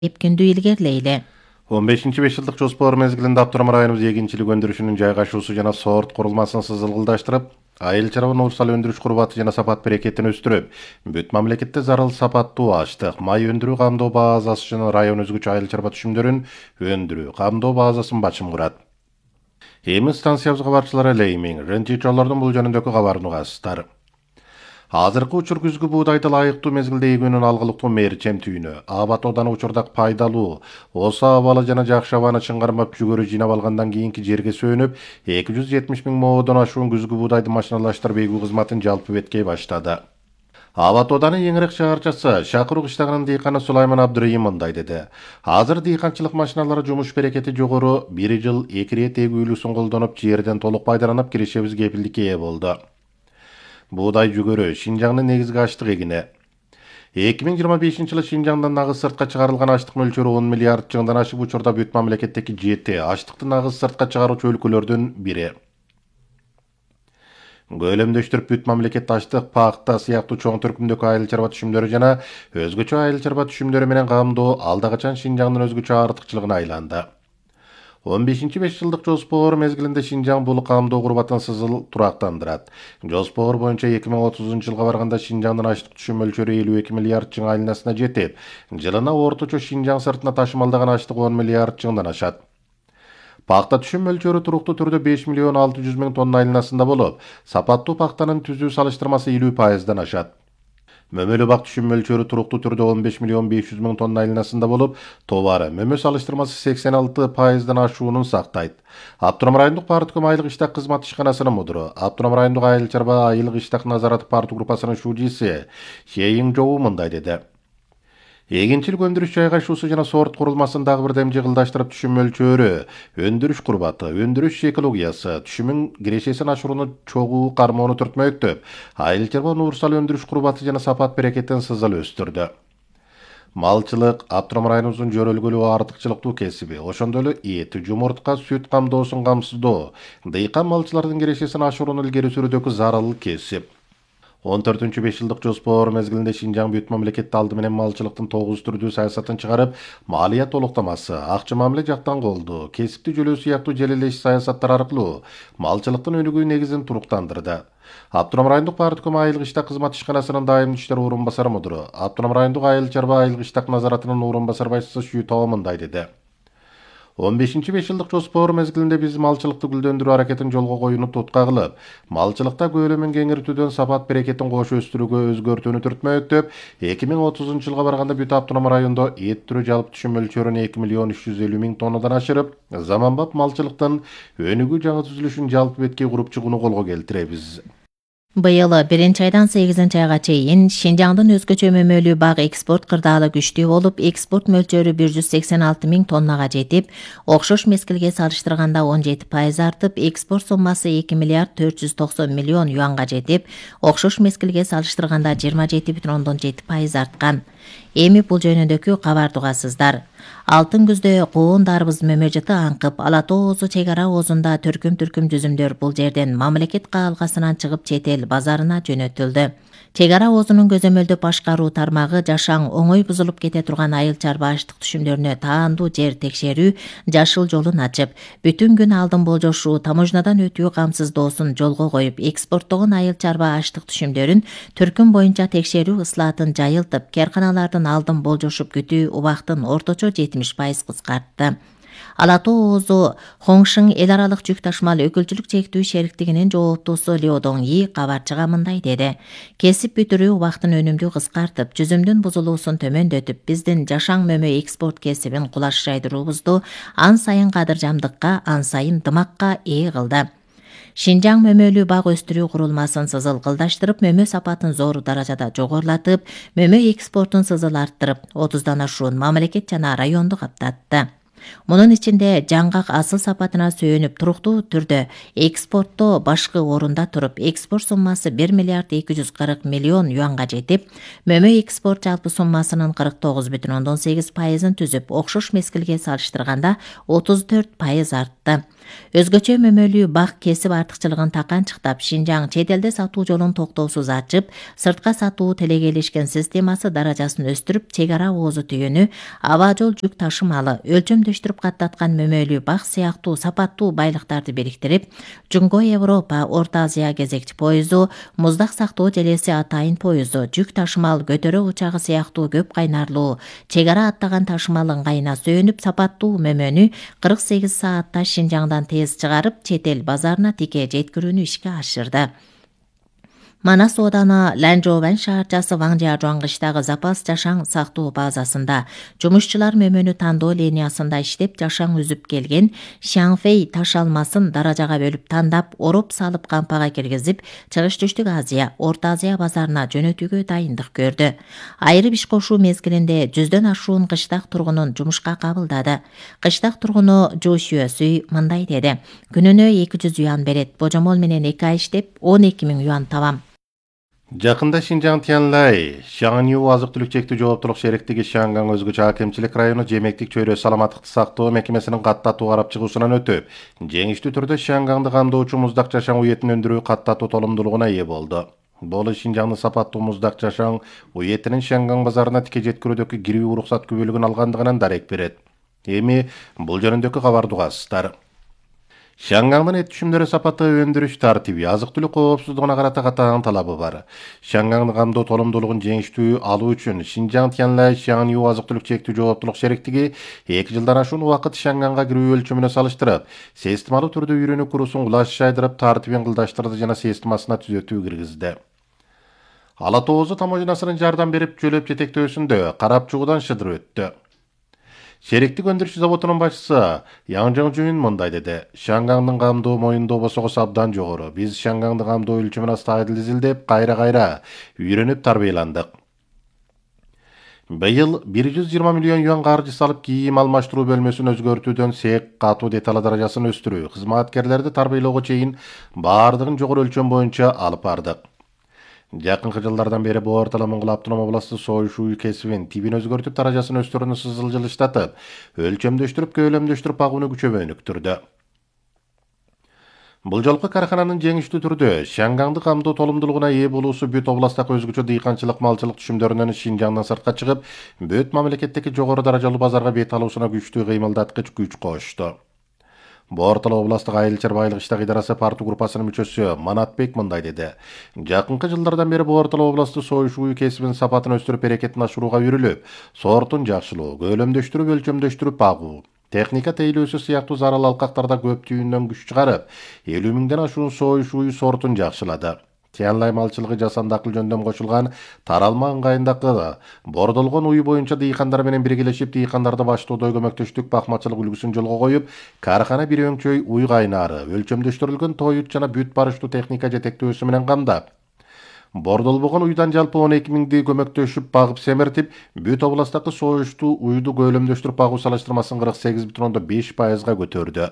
эпкүндү илгерлейли. 15-5 жылдык жоспор мезгилинде Абдурам районубуз эгинчилик өндүрүшүнүн жайгашуусу жана сорт курулмасын сызылгылдаштырып, айыл чарба уурсал өндүрүш курбаты жана сапат берекетин өстүрүп, бүт мамлекетте зарыл сапаттуу аштык, май өндүрүү камдоо базасы жана район өзгөчө айыл чарба түшүмдөрүн өндүрүү камдоо базасын бачым курат. Эми станциябызга барчылар эле эмиң, рентичолордун бул жөнүндөгү кабарын угасыздар. Азыркы учур күзгү буудайды лайыктуу мезгилде эгүүнүн алгылыктуу мерчем түйүнү, абат ооданы учурдак пайдалуу, осо абалы жана жакшы абаны чыңгармап жүгөрү жыйнап алгандан кийинки жерге сөнүп, 270 000 моодон ашуун күзгү буудайды машиналаштырып эгүү кызматын жалпы беткей баштады. Абат ооданы Еңирек шаарчасы Шакыруу кыштагынын дыйканы Сулайман Абдырайым мындай деди. Азыр дыйканчылык машиналары жумуш берекети жогору, 1 жыл 2 рет эгүүлүүсүн колдонуп, жерден толук пайдаланып, киришебиз кепилдикке ээ болду. Буудай жүгөрү Шинжаңдын негизги аштык эгини. 2025-жылы Шинжаңдан нагыз сыртка чыгарылган аштык мөлчөрү 10 миллиард чыңдан ашып, учурда бүт мамлекеттеги 7 аштыкты нагыз сыртка чыгаруучу өлкөлөрдүн бири. Көлөмдөштүрүп бүт мамлекет аштык, паакта сыяктуу чоң түркүмдөгү айыл чарба түшүмдөрү жана өзгөчө айыл чарба түшүмдөрү менен камдоо алда качан Шинжаңдын өзгөчө артыкчылыгына айланды. 15-5 жылдык жоспор мезгилинде Шинжаң бул камдоо курбатын сызыл турактандырат. Жоспор боюнча 2030-жылга барганда Шинжаңдын аштык түшүм мөлчөрү 52 миллиард чың айланасына жетип, жылына орточо Шинжаң сыртына ташымалдаган аштык 10 миллиард чыңдан ашат. Пакта түшүм мөлчөрү туруктуу түрдө 5 миллион 600 000 тонна айланасында болуп, сапаттуу пактанын түзүү салыштырмасы 50%дан ашат. Мөмөлүү бак түшүм мөлчөрү туруктуу түрдө 15 миллион 500 000 тонна айланасында болуп, товары мөмө салыштырмасы 86%дан ашуунун сактайт. Абдурам райондук партком айыл кыштак кызмат ишканасынын мудуру, Абдурам райондук айыл чарба айыл кыштак назараты парт группасынын шужиси Шейин Жоу мындай деди. Эгинчилик өндүрүш жайгашуусу жана сорт курулмасын дагы бир демжи кылдаштырып, түшүм мөлчөрү, өндүрүш курбаты, өндүрүш экологиясы, түшүмүн кирешесин ашырууну чогуу кармоону түртмөктөп, айыл чарба уурсал өндүрүш курбаты жана сапат берекетин сызыл өстүрдү. Малчылык Абдурам районубуздун жөрөлгөлүү артыкчылыктуу кесиби, ошондой эле эт, жумуртка, сүт камдоосун камсыздоо, дыйкан малчылардын кирешесин ашырууну илгери сүрүүдөгү зарыл кесип. 14-5 жылдык жоспор мезгилинде Шинжаң бүт мамлекетте алды менен малчылыктын 9 түрдүү саясатын чыгарып, малия толуктамасы, акча мамиле жактан колду, кесипти жөлөө сыяктуу желелеш саясаттар аркылуу малчылыктын өнүгүү негизин туруктандырды. Абдурам райондук партком айыл кыштак кызмат ишканасынын дайым иштер орун басары мудуру, Абдурам райондук айыл чарба айыл кыштак назаратынын орун басар башчысы Шүйтоо мындай деди. 15-5 жылдык жоспор мезгилинде биз малчылыкты гүлдөндүрүү аракетин жолго коюуну тутка кылып, малчылыкта көлөмүн кеңиртүүдөн сапат берекетин кош өстүрүүгө өзгөртүүнү түртмөктөп, 2030-жылга барганда бүт Абдурам райондо эт түрү жалпы түшүм мөлчөрүн 2 миллион 350 000 тоннадан ашырып, заманбап малчылыктын өнүгүү жаңы түзүлүшүн жалпы беткей куруп чыгууну колго келтиребиз. Быйыл 1-айдан 8-айга чейин Шинжаңдын өзгөчө мөмөлүү бак экспорт кырдаалы күчтүү болуп, экспорт мөлчөрү 186 000 тоннага жетип, окшош мезгилге салыштырганда 17% артып, экспорт суммасы 2 миллиард 490 миллион юанга жетип, окшош мезгилге салыштырганда 27,7% арткан. Эми бул жөнүндөгү кабарды угасыздар. Алтын күздө коон дарбыз мөмөжыты аңкып, Ала Тоо оозу чек ара оозунда түркүм жүзүмдөр бул жерден мамлекет каалгасынан чыгып чет эл базарына жөнөтүлдү. Чек ара оозунун көзөмөлдү башкаруу тармагы жашаң оңой бузулуп кете турган айыл чарба аштык түшүмдөрүнө таандуу жер текшерүү жашыл жолун ачып, бүтүн күн алдын болжошуу, таможнядан өтүү камсыздоосун жолго коюп, экспорттогон айыл чарба аштык түшүмдөрүн түркүм боюнча текшерүү ыслаатын жайылтып, карканалардын алдын болжошуп күтүү убактын орточо 70% кыскартты. Ала Тоо оозу Хоңшың эл аралык жүк ташымал өкүлчүлүк чектүү шериктигинин жооптуусу Лио Доңи кабарчыга мындай деди. Кесип бүтүрүү убактын өнүмдүү кыскартып, жүзүмдүн бузулуусун төмөндөтүп, биздин жашаң мөмө экспорт кесибин кулаш жайдыруубузду ан сайын кадыржамдыкка, ан сайын дымакка ээ кылды. Шинжаң мөмөлүү бак өстүрүү курулмасын сызыл кылдаштырып, мөмө сапатын зор даражада жогорулатып, мөмө экспортун сызыл арттырып, 30дан ашуун мамлекет жана районду каптатты. Мунун ичинде жаңгак асыл сапатына сүйөнүп, туруктуу түрдө экспортто башкы орунда туруп, экспорт суммасы 1 миллиард 240 миллион юанга жетип, мөмө экспорт жалпы суммасынын 49,8%ын түзүп, окшош мезгилге салыштырганда 34% артты. Өзгөчө мөмөлүү бак кесип артыкчылыгын таканчыктап, Шинжаң чет элде сатуу жолун токтоосуз ачып, сыртка сатуу тилегелишкен системасы даражасын өстүрүп, чек ара оозу түйүнү, аба жол жүк ташымалы, өлчөмдөштүрүп каттаткан мөмөлүү бак сыяктуу сапаттуу байлыктарды бириктирип, Жуңго Европа, Орто Азия кезекчи поезду, муздак сактоо желеси атайын поезду, жүк ташымал көтөрө учагы сыяктуу көп кайнарлуу, чек ара аттаган ташымал ыңгайына сөөнүп, сапаттуу мөмөнү 48 саатта Шинжаңдан тез чыгарып, чет эл базарына тике жеткирүүнү ишке ашырды. Манас ооданы Ланжообан шаарчасы Ваңжа Жуаңгычтагы запас жашаң сактоо базасында жумушчулар мөмөнү тандоо линиясында иштеп жашаң үзүп келген Шаңфей таш алмасын даражага бөлүп тандап, ороп салып кампага киргизип, Чыгыш Түштүк Азия, Орто Азия базарына жөнөтүүгө дайындык көрдү. Айрып иш кошуу мезгилинде 100дөн ашуун кыштак тургунун жумушка кабылдады. Кыштак тургуну Жо Шүйөсүй мындай деди: күнүнө 200 юан берет, божомол менен 2 ай иштеп 12 000 юан табам. Жақында Шинжаң Тянлай, Шаңню азық-түлік чектүү жооптулук шериктиги Шаңгаң өзгөчө акимчилик району жемектик чөйрө саламаттыкты сактоо мекемесинин каттатуу карап чыгуусунан өтүп, жеңиштүү түрдө Шаңгаңды камдоочу муздак жашаң уетин өндүрүү каттатуу толумдуулугуна ээ болду. Бул Шинжаңдын сапаттуу муздак жашаң уетинин Шаңгаң базарына тике жеткирүүдөгү кирүү уруксат күбөлүгүн алгандыгынан дарек берет. Эми бул жөнүндөгү кабарды угасыздар. Шаңгаңдын эт түшүмдөрү сапаты өндүрүш тартиби, азык-түлүк коопсуздугуна карата катаң талабы бар. Шаңгаңдын камдоо толумдуулугун жеңиштүү алуу үчүн Шинжаң Тянлай Шаңню азык-түлүк чектүү жооптулук шериктиги 2 жылдан ашуун убакыт Шаңгаңга кирүү өлчөмүнө салыштырып, системалуу түрдө үйрөнүү курсун кулаш жайдырып, тартибин кылдаштырды жана системасына түзөтүү киргизди. Ала Тоозу таможнасынын жардам берип жөлөп жетектөөсүндө карап чугудан шыдыр өттү. Шериктик өндүрүш заводунун башчысы Яң Жөн мындай деди: Шаңгаңдын камдоо моюндоо босогосу абдан жогору. Биз Шаңгаңды камдоо өлчөмүн астайдыл изилдеп, кайра үйрөнүп тарбияландык. Быйыл 120 миллион юан каржы салып, кийим алмаштыруу бөлмөсүн өзгөртүүдөн сек катуу деталы даражасын өстүрүү, кызматкерлерди тарбиялоого чейин баардыгын жогору өлчөм боюнча алып бардык. Жакынкы жылдардан бери бу ортало Моңгол автономия областы союш үй кесибин тибин өзгөртүп, даражасын өстүрүүнү сызылжылыштатып, өлчөмдөштүрүп, көөлөмдөштүрүп багууну күчөбөнүктүрдү. Бул жолку кархананын жеңиштүү түрдө Шаңгаңды камдоо толумдуулугуна ээ болуусу бүт областтагы өзгөчө дыйканчылык, малчылык түшүмдөрүнөн Шинжаңдан сыртка чыгып, бүт мамлекеттеги жогору даражалуу базарга бет алуусуна күчтүү кыймылдаткыч күч кошту. Бу ортало областтык айыл чарбайлык иштак идарасы парту группасынын мүчөсү Манатбек мындай деди: Жакынкы жылдардан бери бу ортало областы союш үй кесибинин сапатын өстүрүп, берекетин ашырууга үрүлүп, сортун жакшылоо, көөлөмдөштүрүп, өлчөмдөштүрүп багуу, техника тейлөөсү сыяктуу зарыл алкактарда көп түйүндөн күч чыгарып, 50 000ден ашуун союш үй сортун жакшылады. Тянлай малчылыгы жасанды акыл жөндөм кошулган таралма ыңгайындагы бордолгон уй боюнча дыйкандар менен биргелешип, дыйкандарды баштоодой көмөктөштүк бакмачылык үлгүсүн жолго коюп, кархана бир өңчөй уй кайнары, өлчөмдөштүрүлгөн тоют жана бүт барыштуу техника жетектөөсү менен камдап, бордолбогон уйдан жалпы 12 000ди көмөктөшүп багып семиртип, бүт областтагы союштуу уйду көөлөмдөштүрүп багуу салыштырмасын 48,5%га көтөрдү.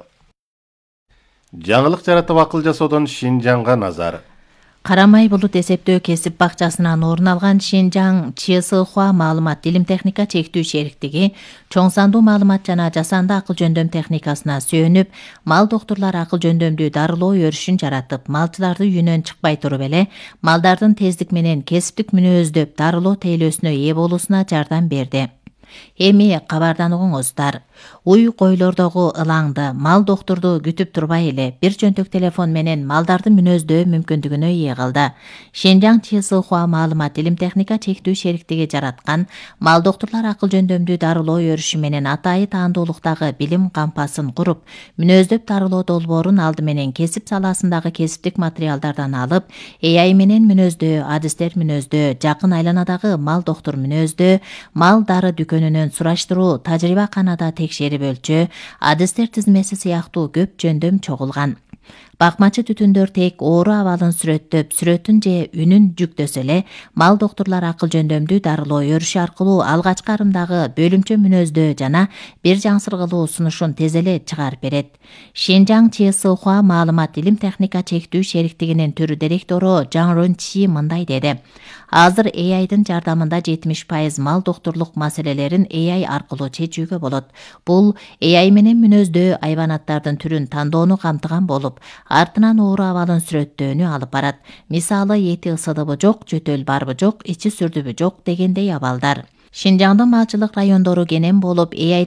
Жаңылык жаратып акыл жасоодон Шинжаңга назар. Карамай булут эсептөө кесип бакчасынан орун алган Шинжаң ЧСХ маалымат илим техника чектүү шериктиги чоң сандуу маалымат жана жасанды акыл жөндөм техникасына сүйөнүп, мал доктурлар акыл жөндөмдүү дарылоо өрүшүн жаратып, малчыларды үйүнөн чыкпай туруп эле малдардын тездик менен кесиптик мүнөздөп дарылоо тейлөөсүнө ээ болуусуна жардам берди. Эми кабардан угуңуздар. Уй койлордогу ылаңды мал доктурду күтүп турбай эле бир жөнтөк телефон менен малдарды мүнөздөө мүмкүндүгүнө ээ кылды. Шинжаң ЧСХ маалымат илим техника чектүү шериктиги жараткан мал доктурлар акыл жөндөмдүү дарылоо өрүшү менен атайы таандуулуктагы билим кампасын куруп, мүнөздөп дарылоо долбоорун алды менен кесип саласындагы кесиптик материалдардан алып, AI менен мүнөздөө, адистер мүнөздөө, жакын айланадагы мал доктур мүнөздөө, мал дары дүкөнүнөн сураштыруу, тажрыйба канада текшерип өлчөө, адистер тизмеси сыяктуу көп жөндөм чогулган. Bakмачы түтүндөр тек оору абалын сүрөттөп, сүрөтүн же үнүн жүктөсө эле, мал доктурлар акыл жөндөмдүү дарылоо өрүшү аркылуу алгачкы арымдагы бөлүмчө мүнөздөө жана бир жаңсыргылуу сунушун тез эле чыгарып берет. Шинжаң ЧСХ маалымат илим техника чектүү шериктигинин түрү директору Жаң Рөнчи мындай деди. Азыр AI-дын жардамында 70% мал доктурлук маселелерин AI аркылуу чечүүгө болот. Бул AI менен мүнөздөө айванаттардын түрүн тандоону камтыган болуп, артынан оору абалын сүрөттөөнү алып барат. Мисалы, эти ысыдыбы жок, жөтөл барбы жок, ичи сүрдүбү жок дегендей абалдар. Шинжаңдын малчылык райондору кенен болуп, AI